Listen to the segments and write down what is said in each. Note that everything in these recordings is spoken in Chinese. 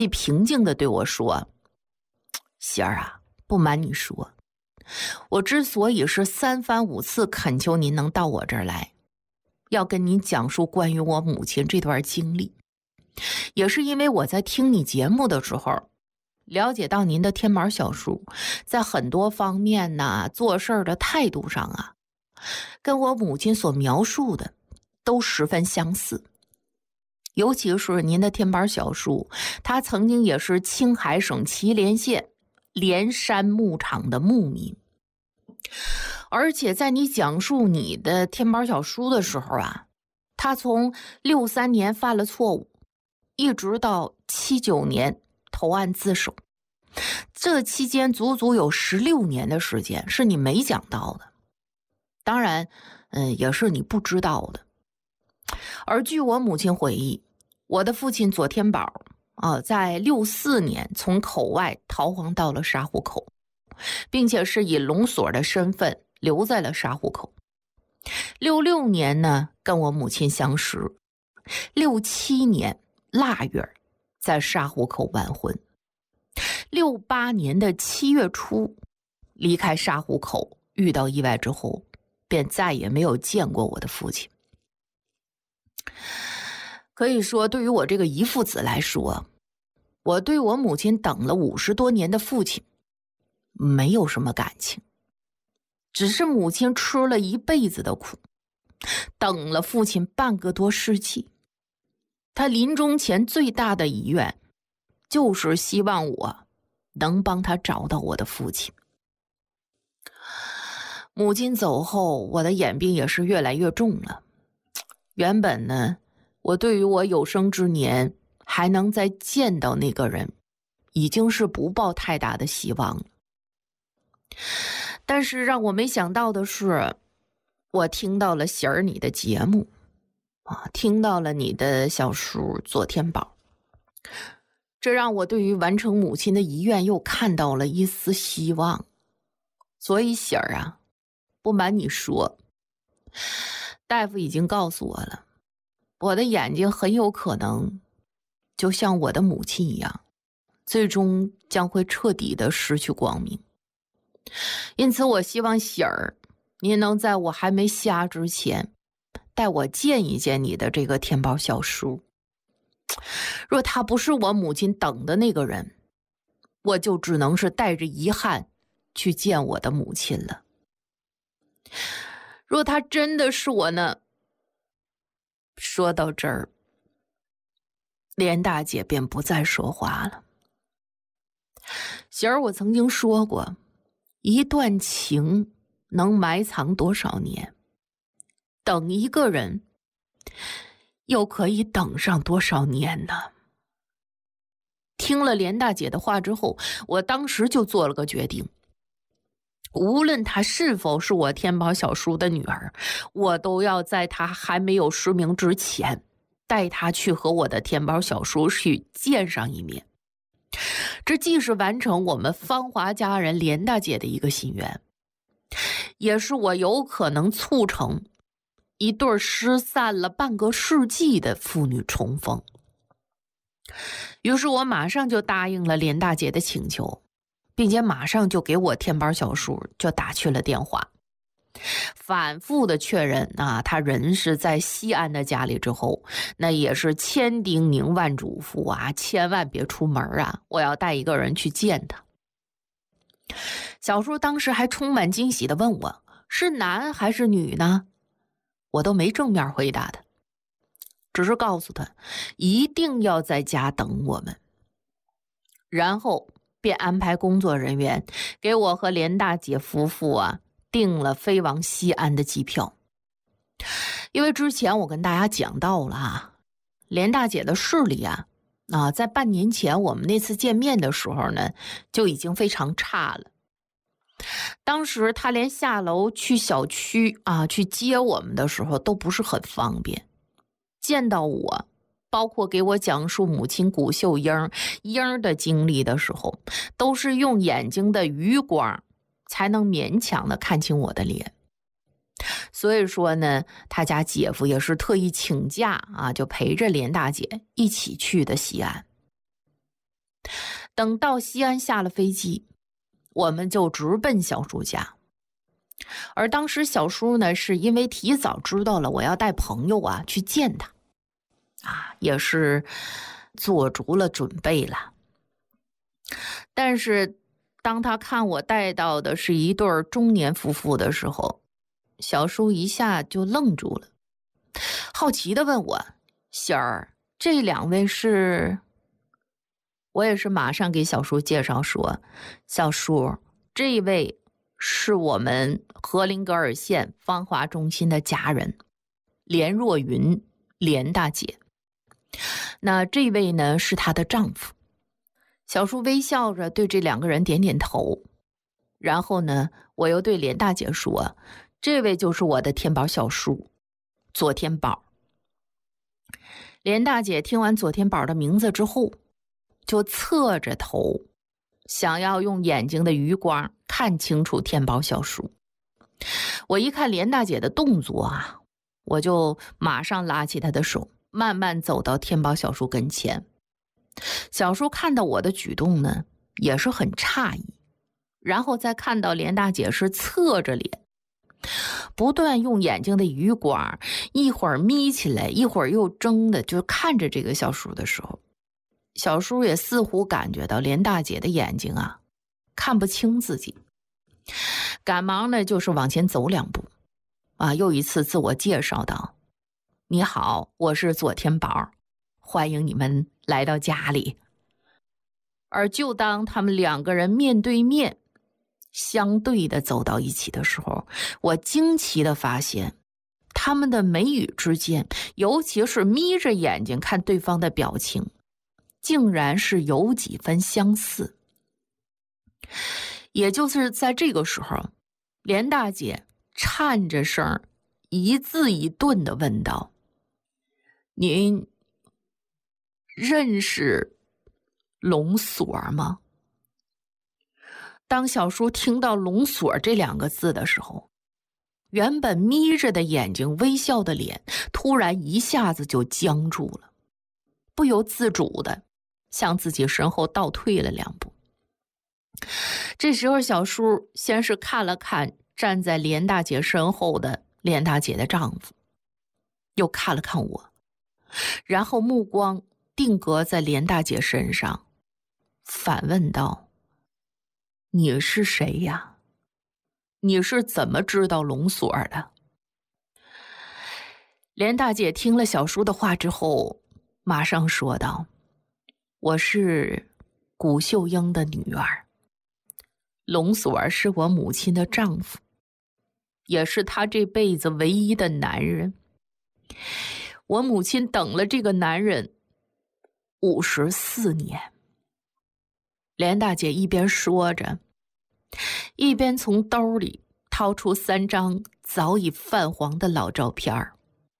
平静地对我说：喜儿啊，不瞒你说，我之所以是3番5次恳求您能到我这儿来，要跟您讲述关于我母亲这段经历，也是因为我在听你节目的时候，了解到您的天宝小叔在很多方面呢，做事儿的态度上啊，跟我母亲所描述的都十分相似。尤其是您的天宝小叔，他曾经也是青海省祁连县连山牧场的牧民。而且在你讲述你的天宝小叔的时候啊，他从63年犯了错误，一直到79年投案自首，这期间足足有16年的时间是你没讲到的，当然也是你不知道的。而据我母亲回忆，我的父亲左天宝在64年从口外逃荒到了沙湖口，并且是以龙锁的身份留在了沙湖口。66年呢跟我母亲相识，67年腊月在沙湖口完婚，68年的7月初离开沙湖口，遇到意外之后便再也没有见过我的父亲。可以说对于我这个遗父子来说，我对我母亲等了50多年的父亲没有什么感情，只是母亲吃了一辈子的苦，等了父亲半个多世纪。他临终前最大的遗愿就是希望我能帮他找到我的父亲。母亲走后，我的眼病也是越来越重了。原本呢，我对于我有生之年还能再见到那个人，已经是不抱太大的希望了。但是让我没想到的是，我听到了喜儿你的节目听到了你的小叔左天宝，这让我对于完成母亲的遗愿又看到了一丝希望。所以喜儿啊，不瞒你说，大夫已经告诉我了，我的眼睛很有可能就像我的母亲一样，最终将会彻底的失去光明。因此我希望喜儿您能在我还没瞎之前带我见一见你的这个天宝小叔。若他不是我母亲等的那个人，我就只能是带着遗憾去见我的母亲了。若他真的是我呢？说到这儿，连大姐便不再说话了。喜儿，我曾经说过，一段情能埋藏多少年，等一个人又可以等上多少年呢？听了连大姐的话之后，我当时就做了个决定，无论她是否是我天宝小叔的女儿，我都要在她还没有失明之前，带她去和我的天宝小叔去见上一面。这既是完成我们芳华家人连大姐的一个心愿，也是我有可能促成一对失散了半个世纪的父女重逢。于是我马上就答应了连大姐的请求，并且马上就给我天宝小叔就打去了电话，反复的确认他人是在西安的家里之后，那也是千叮咛万嘱咐千万别出门我要带一个人去见他。小叔当时还充满惊喜的问我，是男还是女呢？我都没正面回答他，只是告诉他一定要在家等我们，然后便安排工作人员给我和连大姐夫妇订了飞往西安的机票。因为之前我跟大家讲到了连大姐的视力在半年前我们那次见面的时候呢，就已经非常差了。当时她连下楼去小区去接我们的时候都不是很方便，见到我包括给我讲述母亲谷秀英的经历的时候，都是用眼睛的余光才能勉强的看清我的脸。所以说呢，他家姐夫也是特意请假就陪着连大姐一起去的西安。 等到西安下了飞机，我们就直奔小叔家。而当时小叔呢，是因为提早知道了我要带朋友去见他，也是做足了准备了。但是当他看我带到的是一对中年夫妇的时候，小叔一下就愣住了，好奇地问我：“喜儿，这2位是？”我也是马上给小叔介绍说：“小叔，这一位是我们和林格尔县芳华中心的家人连若云，连大姐。那这位呢是她的丈夫。”小叔微笑着对这2个人点点头，然后呢，我又对连大姐说：“这位就是我的天宝小叔，左天宝。”连大姐听完左天宝的名字之后，就侧着头，想要用眼睛的余光看清楚天宝小叔。我一看连大姐的动作我就马上拉起她的手，慢慢走到天宝小叔跟前。小叔看到我的举动呢，也是很诧异，然后再看到连大姐是侧着脸，不断用眼睛的余光，一会儿眯起来，一会儿又睁的，就看着这个小叔的时候，小叔也似乎感觉到连大姐的眼睛看不清自己，赶忙呢就是往前走2步又一次自我介绍道：“你好，我是左天宝，欢迎你们来到家里。”而就当他们2个人面对面相对的走到一起的时候，我惊奇的发现他们的眉宇之间，尤其是眯着眼睛看对方的表情，竟然是有几分相似。也就是在这个时候，连大姐颤着声一字一顿的问道：“您认识龙锁吗？”当小叔听到龙锁这2个字的时候，原本眯着的眼睛，微笑的脸突然一下子就僵住了，不由自主的向自己身后倒退了2步。这时候小叔先是看了看站在连大姐身后的连大姐的丈夫，又看了看我，然后目光定格在连大姐身上，反问道：“你是谁呀？你是怎么知道龙锁的？”连大姐听了小叔的话之后，马上说道：“我是谷秀英的女儿，龙锁是我母亲的丈夫，也是她这辈子唯一的男人。我母亲等了这个男人54年。”连大姐一边说着，一边从兜里掏出3张早已泛黄的老照片。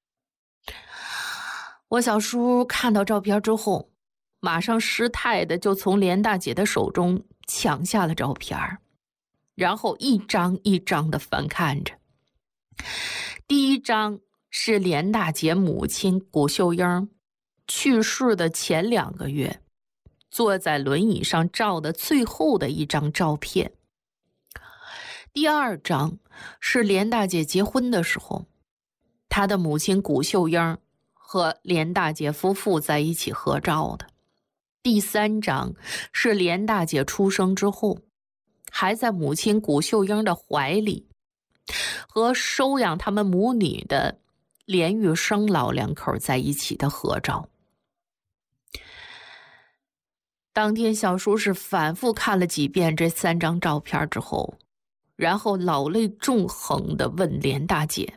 我小叔看到照片之后，马上失态的就从连大姐的手中抢下了照片，然后一张一张的翻看着。第1张是连大姐母亲谷秀英去世的前2个月坐在轮椅上照的最后的一张照片。第2张是连大姐结婚的时候，她的母亲谷秀英和连大姐夫妇在一起合照的。第3张是连大姐出生之后，还在母亲谷秀英的怀里，和收养他们母女的连玉生老2口在一起的合照。当天小叔是反复看了几遍这3张照片之后，然后老泪纵横地问连大姐：“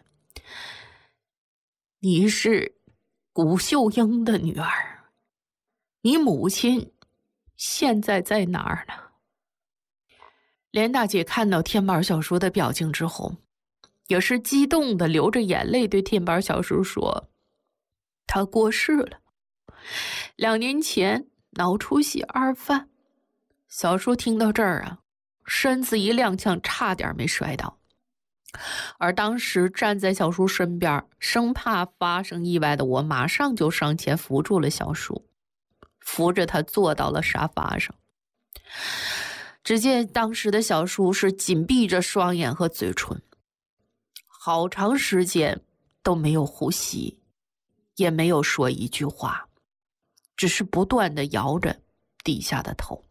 你是谷秀英的女儿，你母亲现在在哪儿呢？”连大姐看到天宝小叔的表情之后，也是激动的流着眼泪对天宝小叔说：“他过世了，2年前脑出血2犯。”小叔听到这儿身子一踉跄，差点没摔倒。而当时站在小叔身边，生怕发生意外的我，马上就上前扶住了小叔，扶着他坐到了沙发上， 只见当时的小叔是紧闭着双眼和嘴唇，好长时间都没有呼吸，也没有说一句话，只是不断地摇着低下的头。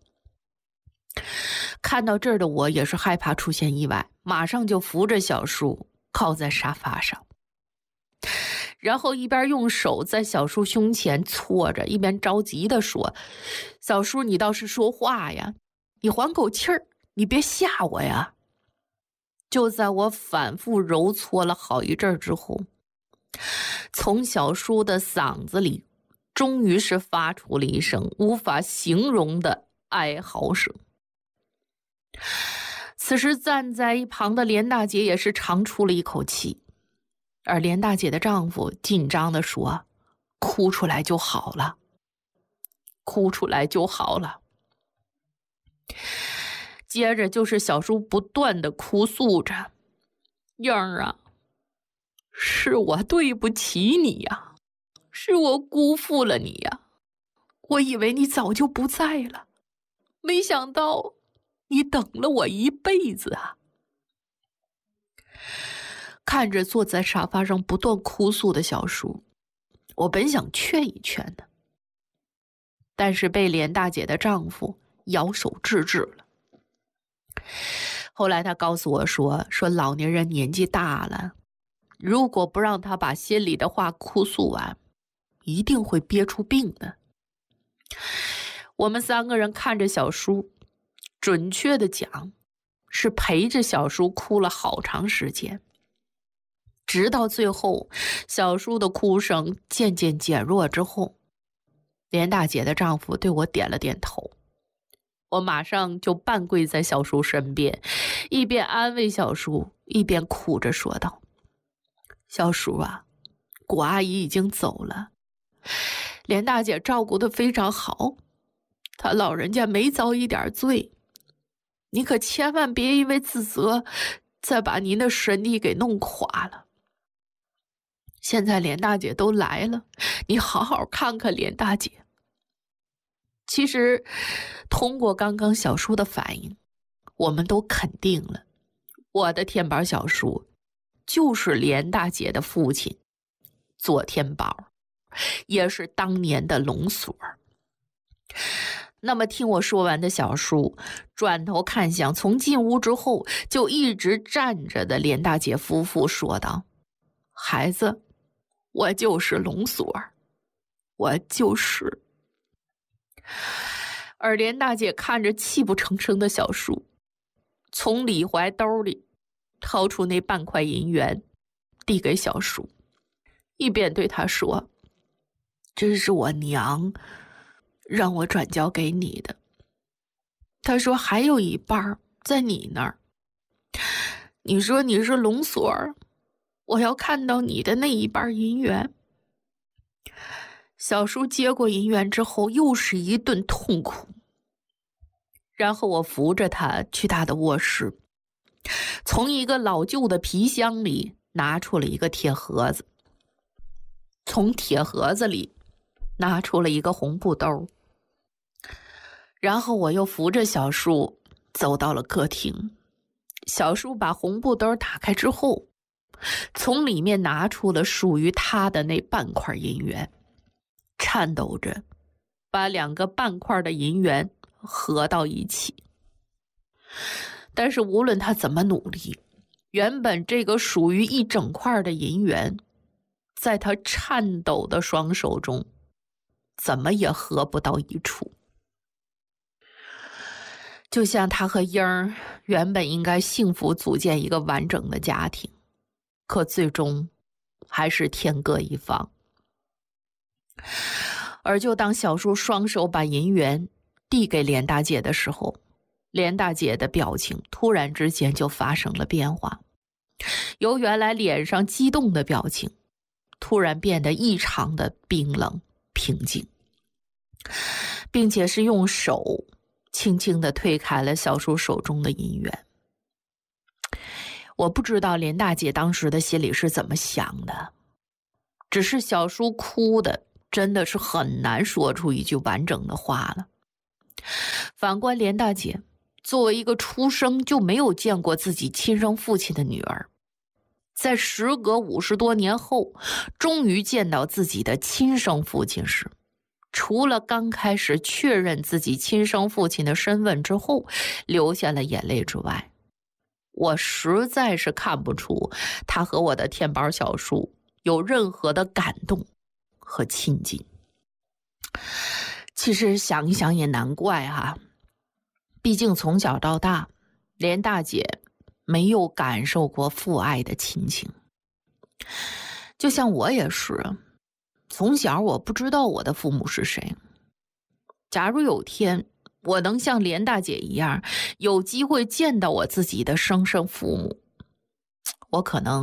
看到这儿的我也是害怕出现意外，马上就扶着小叔靠在沙发上，然后一边用手在小叔胸前搓着，一边着急地说：小叔，你倒是说话呀，你缓口气儿，你别吓我呀。就在我反复揉搓了好一阵之后，从小叔的嗓子里终于是发出了一声无法形容的哀嚎声。此时站在一旁的连大姐也是长出了一口气，而连大姐的丈夫紧张地说：哭出来就好了，哭出来就好了。接着就是小叔不断地哭诉着：英儿啊，是我对不起你呀，是我辜负了你呀，我以为你早就不在了，没想到你等了我一辈子啊。看着坐在沙发上不断哭诉的小叔，我本想劝一劝的，但是被连大姐的丈夫摇手制止了。后来他告诉我说老年人年纪大了，如果不让他把心里的话哭诉完，一定会憋出病的。我们3个人看着小叔，准确的讲是陪着小叔哭了好长时间，直到最后小叔的哭声渐渐减弱之后，连大姐的丈夫对我点了点头，我马上就半跪在小叔身边，一边安慰小叔，一边哭着说道：小叔啊，谷阿姨已经走了，连大姐照顾得非常好，她老人家没遭一点罪，你可千万别因为自责再把您的身体给弄垮了。现在连大姐都来了，你好好看看连大姐。其实通过刚刚小叔的反应，我们都肯定了我的天宝小叔就是连大姐的父亲左天宝，也是当年的龙锁。那么听我说完的小叔转头看向从进屋之后就一直站着的连大姐夫妇，说道：孩子，我就是龙锁，我就是。而连大姐看着泣不成声的小叔，从里怀兜里掏出那半块银元递给小叔，一边对他说：这是我娘让我转交给你的，她说还有一半在你那儿，你说你是龙锁，我要看到你的那一半银元。小叔接过银元之后又是一顿痛哭，然后我扶着他去他的卧室，从一个老旧的皮箱里拿出了一个铁盒子，从铁盒子里拿出了一个红布兜，然后我又扶着小叔走到了客厅。小叔把红布兜打开之后，从里面拿出了属于他的那半块银元，颤抖着把2个半块的银元合到一起。但是无论他怎么努力，原本这个属于一整块的银元，在他颤抖的双手中怎么也合不到一处。就像他和英儿原本应该幸福组建一个完整的家庭，可最终还是天各一方。而就当小叔双手把银元递给连大姐的时候，连大姐的表情突然之间就发生了变化，由原来脸上激动的表情突然变得异常的冰冷平静，并且是用手轻轻地推开了小叔手中的银元。我不知道连大姐当时的心里是怎么想的，只是小叔哭的真的是很难说出一句完整的话了。 反观连大姐，作为一个出生就没有见过自己亲生父亲的女儿，在时隔50多年后，终于见到自己的亲生父亲时，除了刚开始确认自己亲生父亲的身份之后流下了眼泪之外，我实在是看不出他和我的天宝小叔有任何的感动和亲近。其实想一想也难怪哈，毕竟从小到大，连大姐没有感受过父爱的亲情。就像我也是，从小我不知道我的父母是谁。假如有天我能像连大姐一样，有机会见到我自己的生身父母，我可能